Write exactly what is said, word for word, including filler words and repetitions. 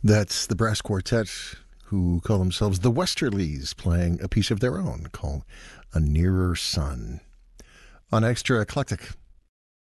That's the brass quartet who call themselves the Westerlies, playing a piece of their own called A Nearer Sun. On Extra Eclectic